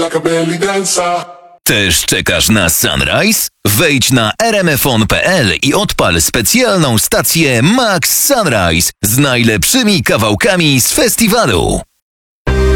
like a belly dancer. Też czekasz na Sunrise? Wejdź na rmfon.pl i odpal specjalną stację Max Sunrise z najlepszymi kawałkami z festiwalu.